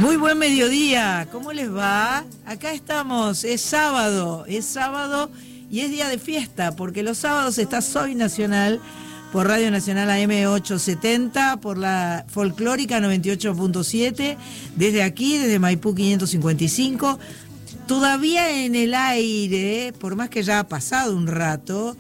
Muy buen mediodía, ¿cómo les va? Acá estamos, es sábado y es día de fiesta, porque los sábados está Soy Nacional por Radio Nacional AM 870, por la Folclórica 98.7, desde aquí, desde Maipú 555, todavía en el aire, por más que ya ha pasado un rato,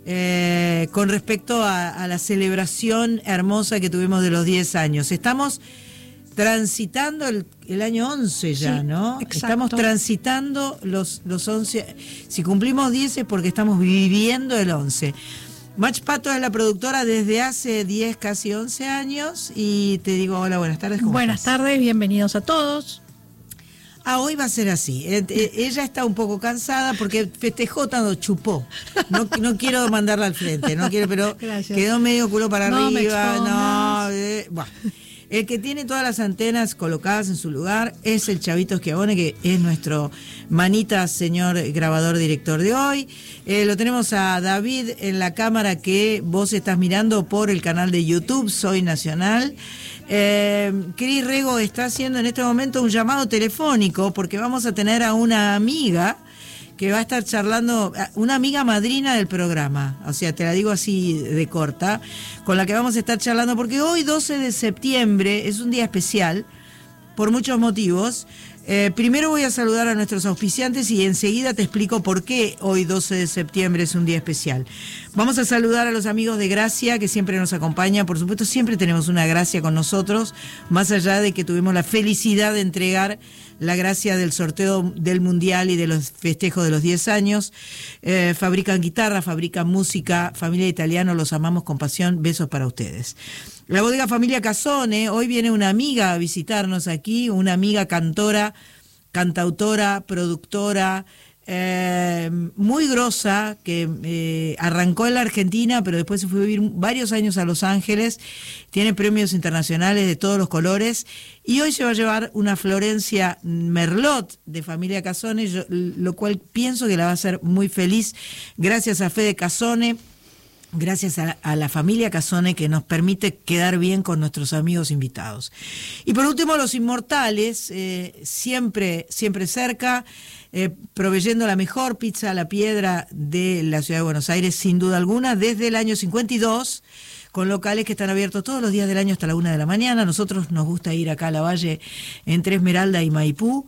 con respecto a la celebración hermosa que tuvimos de los 10 años. Estamos transitando el año 11 ya, sí, ¿no? Exacto. Estamos transitando los 11. Si cumplimos 10 es porque estamos viviendo el 11. Mach Pato es la productora desde hace 10, casi 11 años. Y te digo, hola, buenas tardes. Buenas tardes, bienvenidos a todos. Hoy va a ser así. Ella está un poco cansada porque festejó tanto, chupó. No quiero mandarla al frente, no quiero, pero gracias. Quedó medio culo para arriba. Bueno. El que tiene todas las antenas colocadas en su lugar es el Chavito Schiavone, que es nuestro manita señor grabador director de hoy. Lo tenemos a David en la cámara que vos estás mirando por el canal de YouTube, Soy Nacional. Cris Rego está haciendo en este momento un llamado telefónico porque vamos a tener a una amiga que va a estar charlando, una amiga madrina del programa, o sea, te la digo así de corta, con la que vamos a estar charlando, porque hoy 12 de septiembre es un día especial, por muchos motivos. Primero voy a saludar a nuestros auspiciantes y enseguida te explico por qué hoy 12 de septiembre es un día especial. Vamos a saludar a los amigos de Gracia que siempre nos acompañan. Por supuesto, siempre tenemos una Gracia con nosotros, más allá de que tuvimos la felicidad de entregar la gracia del sorteo del Mundial y de los festejos de los 10 años. Fabrican guitarra, fabrican música, familia Italiano, los amamos con pasión. Besos para ustedes. La bodega Familia Casone, hoy viene una amiga a visitarnos aquí, una amiga cantora, cantautora, productora, muy grosa, que arrancó en la Argentina, pero después se fue a vivir varios años a Los Ángeles, tiene premios internacionales de todos los colores, y hoy se va a llevar una Florencia Merlot de Familia Casone, lo cual pienso que la va a hacer muy feliz, gracias a Fede Casone. Gracias a la familia Casone que nos permite quedar bien con nuestros amigos invitados. Y por último, Los Inmortales, siempre cerca, proveyendo la mejor pizza a la piedra de la ciudad de Buenos Aires, sin duda alguna, desde el año 52, con locales que están abiertos todos los días del año hasta la 1 de la mañana. Nosotros nos gusta ir acá a la Valle, entre Esmeralda y Maipú,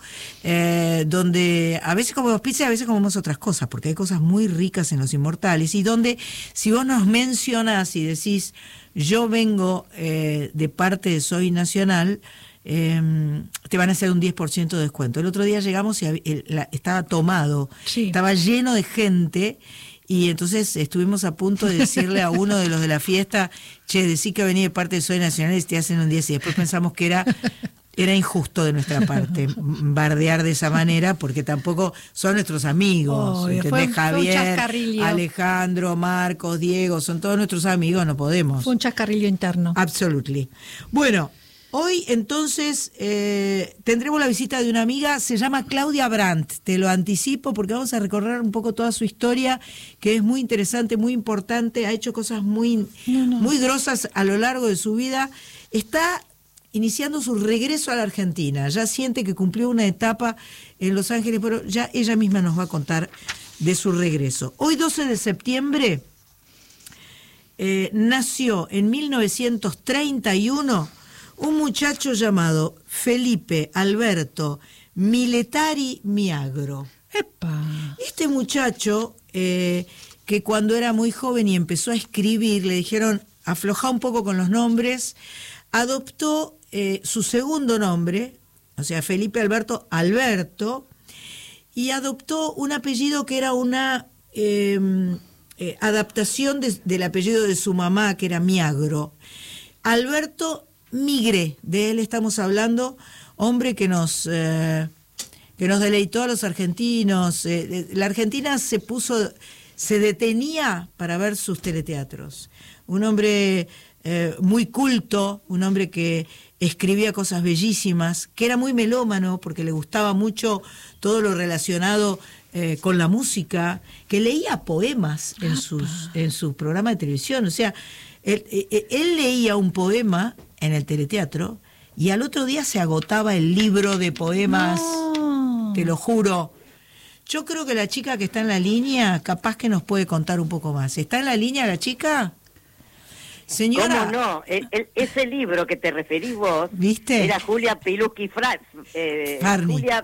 donde a veces comemos pizza y a veces comemos otras cosas, porque hay cosas muy ricas en Los Inmortales, y donde si vos nos mencionás y decís, yo vengo de parte de Soy Nacional, te van a hacer un 10% de descuento. El otro día llegamos y estaba tomado, sí. Estaba lleno de gente. Y entonces estuvimos a punto de decirle a uno de los de la fiesta, che, decí que venía de parte de Soy Nacional y te hacen un 10. Y después pensamos que era injusto de nuestra parte bardear de esa manera, porque tampoco son nuestros amigos. ¿Entendés? Javier, Alejandro, Marcos, Diego, son todos nuestros amigos, no podemos. Fue un chascarrillo interno. Absolutely. Bueno, hoy entonces tendremos la visita de una amiga, se llama Claudia Brandt, te lo anticipo porque vamos a recorrer un poco toda su historia, que es muy interesante, muy importante, ha hecho cosas muy grosas a lo largo de su vida, está iniciando su regreso a la Argentina, ya siente que cumplió una etapa en Los Ángeles, pero ya ella misma nos va a contar de su regreso. Hoy 12 de septiembre nació en 1931 un muchacho llamado Felipe Alberto Miletari Miagro. ¡Epa! Este muchacho, que cuando era muy joven y empezó a escribir, le dijeron, aflojá un poco con los nombres, adoptó su segundo nombre, o sea, Felipe Alberto, y adoptó un apellido que era una adaptación del apellido de su mamá, que era Miagro. Alberto Migré, de él estamos hablando, hombre que nos deleitó a los argentinos. La Argentina se detenía para ver sus teleteatros. Un hombre muy culto, un hombre que escribía cosas bellísimas, que era muy melómano porque le gustaba mucho todo lo relacionado con la música, que leía poemas en su programa de televisión. O sea, él leía un poema en el teleteatro y al otro día se agotaba el libro de poemas, No. te lo juro. Yo creo que la chica que está en la línea, capaz que nos puede contar un poco más. ¿Está en la línea la chica? Señora. ¿Cómo no? Ese libro que te referís vos, ¿viste? Era Julia Piluski Farni. Julia,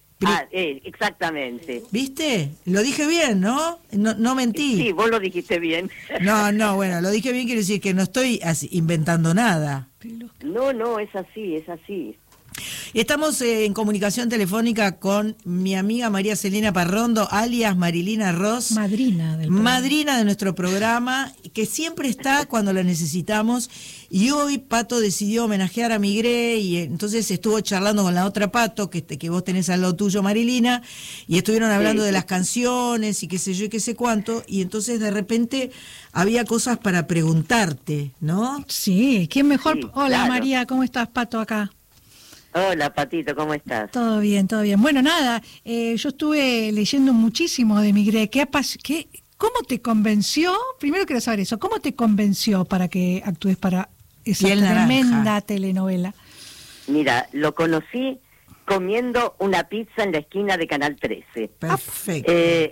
exactamente. ¿Viste? Lo dije bien, ¿no? No mentí. Sí, vos lo dijiste bien. No, bueno, lo dije bien, quiere decir que no estoy inventando nada. No, es así, es así. Estamos en comunicación telefónica con mi amiga María Celina Parrondo, alias Marilina Ross. Madrina del programa. Madrina de nuestro programa, que siempre está cuando la necesitamos. Y hoy Pato decidió homenajear a Migré y entonces estuvo charlando con la otra Pato, que vos tenés al lado tuyo, Marilina, y estuvieron hablando de las canciones y qué sé yo y qué sé cuánto, y entonces de repente había cosas para preguntarte, ¿no? Sí, ¿quién mejor? Sí, Hola claro. María, ¿cómo estás, Pato, acá? Hola, Patito, ¿cómo estás? Todo bien, todo bien. Bueno, nada, yo estuve leyendo muchísimo de Migré. ¿Cómo te convenció? Primero quiero saber eso. ¿Cómo te convenció para que actúes para esa Piel tremenda Naranja. telenovela? Mira, lo conocí comiendo una pizza en la esquina de Canal 13. Perfecto.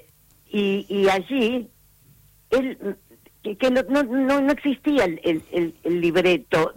Y allí, él, que no existía el libreto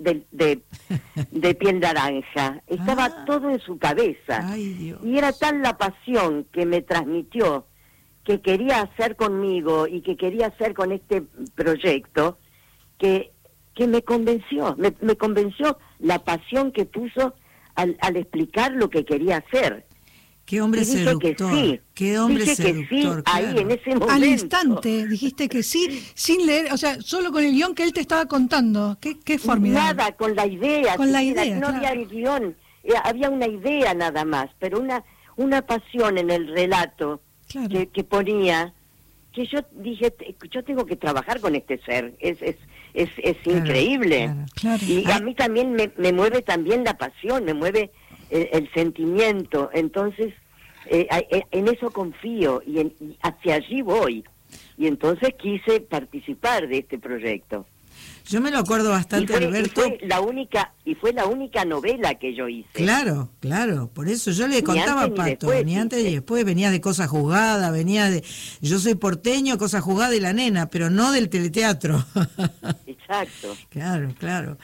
de Piel Naranja, estaba todo en su cabeza. Ay, Dios. Y era tal la pasión que me transmitió, que quería hacer conmigo y que quería hacer con este proyecto, que me convenció, me convenció la pasión que puso al explicar lo que quería hacer. Qué hombre Y dije seductor. que sí. Qué hombre Dije seductor. que sí, ahí claro. en ese momento. Al instante dijiste que sí, sin leer, o sea, solo con el guión que él te estaba contando. Qué formidable. Nada, con la idea. Con la siquiera, idea, no claro. había el guión, había una idea nada más, pero una pasión en el relato Claro. que ponía, que yo dije, yo tengo que trabajar con este ser, es Claro, increíble. claro. Claro. Y a mí también me mueve también la pasión, me mueve el sentimiento, entonces en eso confío y hacia allí voy. Y entonces quise participar de este proyecto. Yo me lo acuerdo bastante, Alberto. Y fue la única novela que yo hice. Claro, por eso yo le contaba a antes ni Pato, después, ni antes ni ¿viste? después, venía de Cosa Juzgada, venía de... Yo soy porteño, Cosa Juzgada y La Nena, pero no del teleteatro. Exacto. Claro.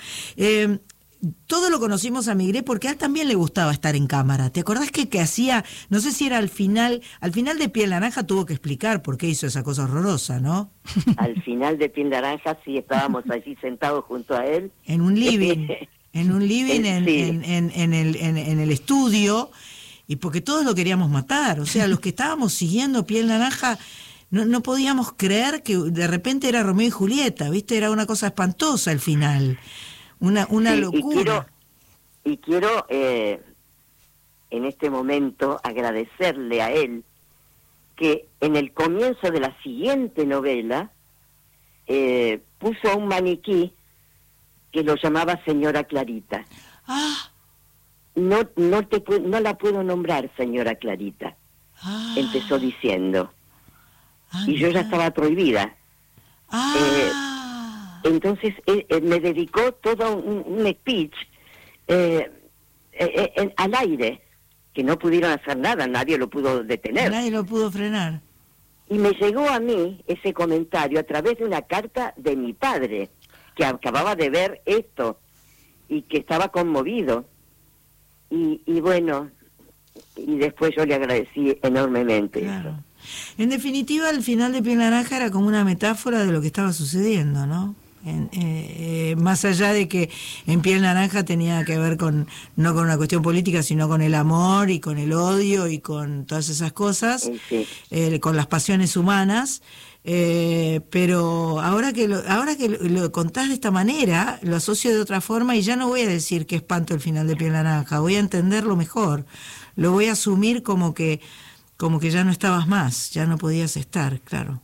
Todo lo conocimos a Migré porque a él también le gustaba estar en cámara. ¿Te acordás que hacía, no sé si era al final de Piel Naranja tuvo que explicar por qué hizo esa cosa horrorosa, ¿no? Al final de Piel Naranja sí estábamos allí sentados junto a él. En un living, Sí. en el estudio, y porque todos lo queríamos matar, o sea, los que estábamos siguiendo Piel Naranja no podíamos creer que de repente era Romeo y Julieta, ¿viste? Era una cosa espantosa el final, una Sí, locura. Y quiero en este momento agradecerle a él que en el comienzo de la siguiente novela puso un maniquí que lo llamaba Señora Clarita. Ah, No la puedo nombrar, Señora Clarita, empezó diciendo. Y yo ya estaba prohibida. Entonces me dedicó todo un speech al aire, que no pudieron hacer nada, nadie lo pudo detener. nadie lo pudo frenar. Y me llegó a mí ese comentario a través de una carta de mi padre, que acababa de ver esto y que estaba conmovido. Y bueno, y después yo le agradecí enormemente Claro. eso. En definitiva, el final de Piel Naranja era como una metáfora de lo que estaba sucediendo, ¿no? Más allá de que en Piel Naranja tenía que ver no con una cuestión política, sino con el amor y con el odio y con todas esas cosas, Sí. con las pasiones humanas. Pero ahora que lo contás de esta manera, lo asocio de otra forma y ya no voy a decir que espanto el final de Piel Naranja, voy a entenderlo mejor, lo voy a asumir como que ya no estabas más, ya no podías estar, claro,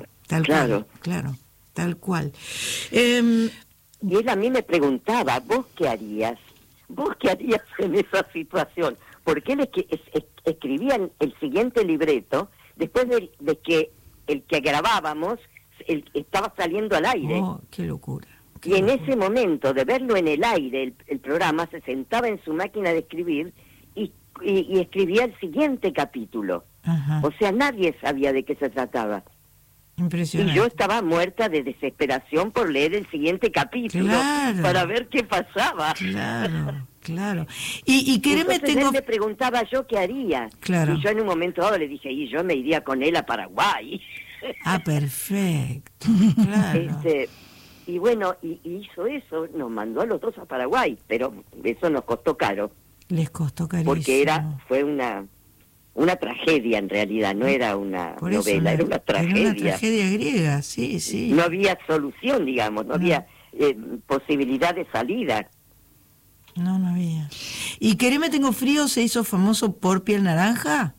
tal cual. Y él a mí me preguntaba, ¿vos qué harías? ¿Vos qué harías en esa situación? Porque él escribía el siguiente libreto después de que el que grabábamos estaba saliendo al aire. Oh, qué locura. Y en ese momento de verlo en el aire, el programa, se sentaba en su máquina de escribir y escribía el siguiente capítulo. Ajá. O sea, nadie sabía de qué se trataba. Impresionante. Y yo estaba muerta de desesperación por leer el siguiente capítulo, claro, para ver qué pasaba. Claro, claro. Y quereme, entonces él me preguntaba yo qué haría. Claro. Y yo en un momento dado le dije, y yo me iría con él a Paraguay. Ah, perfecto. Claro. Y bueno, y hizo eso, nos mandó a los dos a Paraguay, pero eso nos costó caro. Les costó carísimo. Porque fue una tragedia en realidad, no era una novela, era una tragedia. Era una tragedia griega, sí, sí. No había solución, digamos, no había posibilidad de salida. No había. ¿Y Quereme Tengo Frío se hizo famoso por Piel Naranja?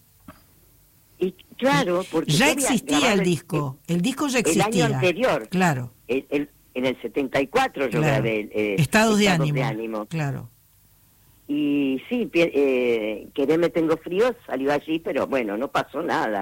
Y claro, porque ya existía el disco. El disco ya existía. El año anterior. Claro. En el 74 yo grabé Estados de ánimo. Claro. Y sí, Quereme Tengo Frío salió allí, pero bueno, no pasó nada,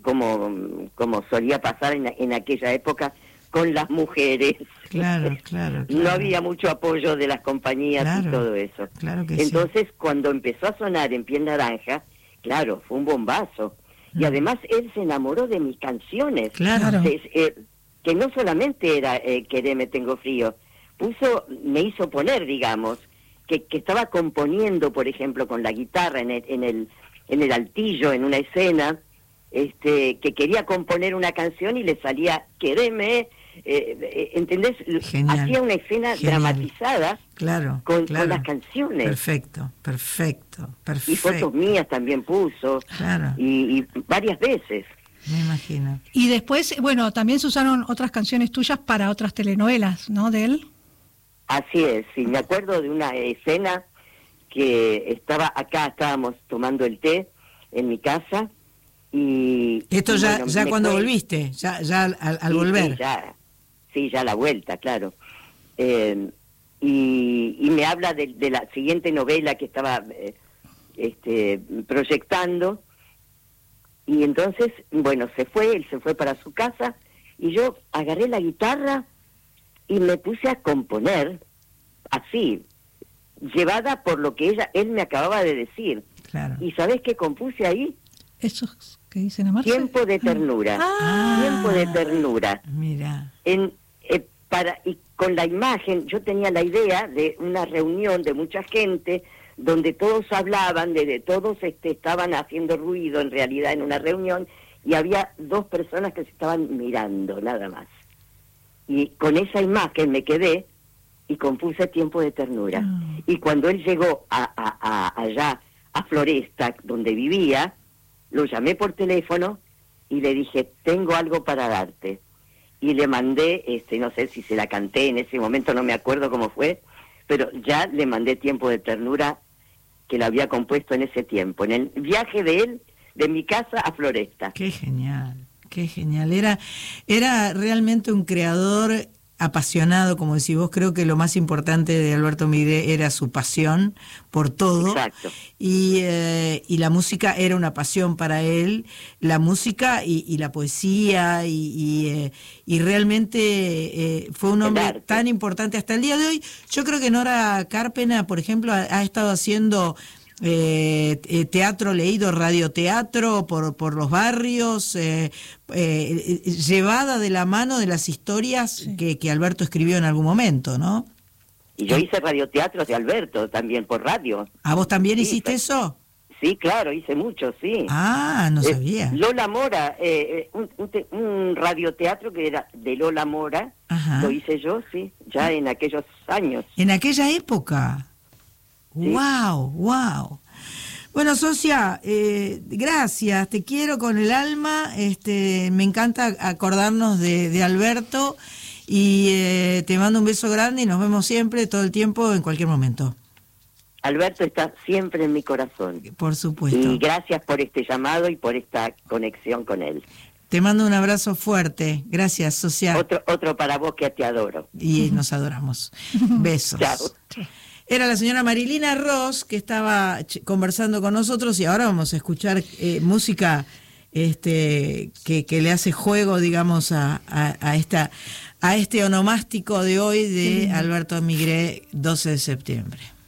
como solía pasar en aquella época con las mujeres. Claro. No había mucho apoyo de las compañías y todo eso. Claro que entonces, cuando empezó a sonar en Piel Naranja, claro, fue un bombazo. Y además él se enamoró de mis canciones. Claro. Que no solamente era Quereme Tengo Frío, me hizo poner, digamos, que estaba componiendo, por ejemplo, con la guitarra en el altillo, en una escena, que quería componer una canción y le salía Quereme, ¿entendés? Genial. Hacía una escena dramatizada con las canciones. Perfecto. Y fotos mías también puso, y varias veces. Me imagino. Y después, bueno, también se usaron otras canciones tuyas para otras telenovelas, ¿no? De él. Así es, sí, me acuerdo de una escena que estábamos tomando el té en mi casa y... Esto ya cuando volviste, ya al volver. Sí, ya a la vuelta, claro. Y me habla de la siguiente novela que estaba proyectando, y entonces, bueno, él se fue para su casa y yo agarré la guitarra y me puse a componer, así, llevada por lo que él me acababa de decir. Claro. ¿Y sabés qué compuse ahí? Eso que dicen a Marce. Tiempo de ternura. Tiempo de ternura. Mira. Y con la imagen, yo tenía la idea de una reunión de mucha gente, donde todos hablaban, todos estaban haciendo ruido en realidad en una reunión, y había dos personas que se estaban mirando, nada más. Y con esa imagen me quedé y compuse Tiempo de Ternura. Y cuando él llegó allá a Floresta, donde vivía, lo llamé por teléfono y le dije, tengo algo para darte. Y le mandé, no sé si se la canté en ese momento, no me acuerdo cómo fue, pero ya le mandé Tiempo de Ternura, que la había compuesto en ese tiempo, en el viaje de él, de mi casa a Floresta. Qué genial. Qué genial. Era realmente un creador apasionado, como decís vos. Creo que lo más importante de Alberto Migré era su pasión por todo. Exacto. Y la música era una pasión para él, la música y la poesía, y realmente fue un hombre tan importante hasta el día de hoy. Yo creo que Nora Carpena, por ejemplo, ha estado haciendo teatro leído, radioteatro por los barrios, llevada de la mano de las historias que Alberto escribió en algún momento, ¿no? Y yo hice radioteatros de Alberto también por radio. ¿A vos también hiciste eso? Sí, claro, hice mucho, sí. Ah, no sabía. Lola Mora, un radioteatro que era de Lola Mora. Ajá. Lo hice yo, sí, ya en aquellos años. En aquella época. Sí. Wow. Bueno, socia, gracias, te quiero con el alma, me encanta acordarnos de Alberto, y te mando un beso grande y nos vemos siempre, todo el tiempo, en cualquier momento. Alberto está siempre en mi corazón. Por supuesto. Y gracias por este llamado y por esta conexión con él. Te mando un abrazo fuerte. Gracias, socia. Otro para vos, que te adoro. Y nos adoramos. Besos. Chao. Era la señora Marilina Ross, que estaba conversando con nosotros, y ahora vamos a escuchar música que le hace juego, digamos, a a este onomástico de hoy de Alberto Migré, 12 de septiembre.